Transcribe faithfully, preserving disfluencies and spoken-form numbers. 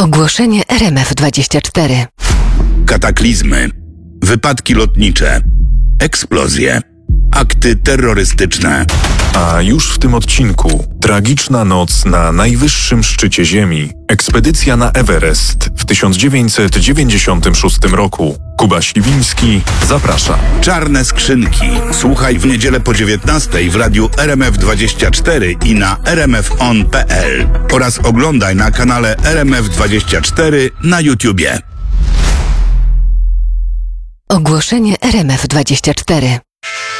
Ogłoszenie R M F dwadzieścia cztery. Kataklizmy, wypadki lotnicze, eksplozje, akty terrorystyczne. A już w tym odcinku tragiczna noc na najwyższym szczycie Ziemi. Ekspedycja na Everest w tysiąc dziewięćset dziewięćdziesiątym szóstym roku. Kuba Śliwiński zaprasza. Czarne skrzynki. Słuchaj w niedzielę po dziewiętnastej w radiu R M F dwadzieścia cztery i na r m f on kropka p l oraz oglądaj na kanale R M F dwadzieścia cztery na YouTubie. Ogłoszenie R M F dwadzieścia cztery.